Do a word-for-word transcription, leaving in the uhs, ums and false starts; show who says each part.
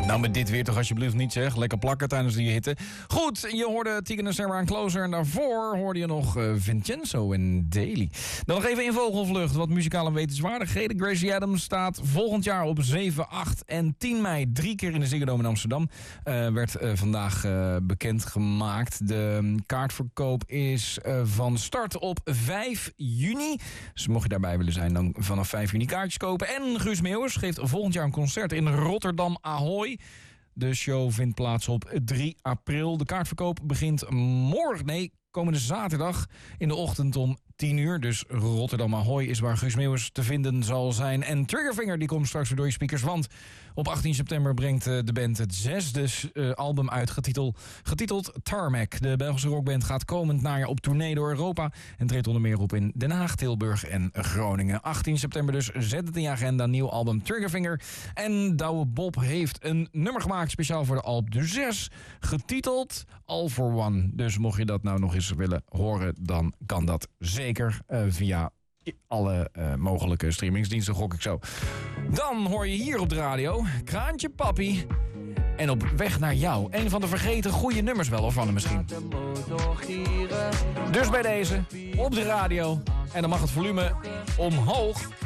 Speaker 1: Nou, met dit weer toch alsjeblieft niet, zeg. Lekker plakken tijdens die hitte. Goed, je hoorde Tegan en Sarah en Closer. En daarvoor hoorde je nog uh, Vincenzo en Daly. Dan nog even in vogelvlucht. Wat muzikale wetenswaardigheden. Gracie Adams staat volgend jaar op zeven, acht en tien mei... drie keer in de Ziggo Dome in Amsterdam. Uh, werd uh, vandaag uh, bekendgemaakt. De kaartverkoop is uh, van start op vijf juni. Dus mocht je daarbij willen zijn, dan vanaf vijf juni kaartjes kopen. En Guus Meeuwis geeft volgend jaar een concert in Rotterdam Ahoy. De show vindt plaats op drie april. De kaartverkoop begint morgen, nee, komende zaterdag in de ochtend om tien uur. Dus Rotterdam Ahoy is waar Guus Meeuwis te vinden zal zijn. En Triggerfinger, die komt straks weer door je speakers. Want op achttien september brengt de band het zesde uh, album uit, getiteld, getiteld Tarmac. De Belgische rockband gaat komend najaar op tournee door Europa en treedt onder meer op in Den Haag, Tilburg en Groningen. achttien september dus, zet het in je agenda, nieuw album Triggerfinger. En Douwe Bob heeft een nummer gemaakt speciaal voor de Alpe zes, getiteld All for One. Dus mocht je dat nou nog eens willen horen, dan kan dat zeker uh, via alle uh, mogelijke streamingsdiensten, gok ik zo. Dan hoor je hier op de radio Kraantje Papi en Op weg naar jou. Een van de vergeten goede nummers wel, of van hem misschien. Dus bij deze, op de radio. En dan mag het volume omhoog.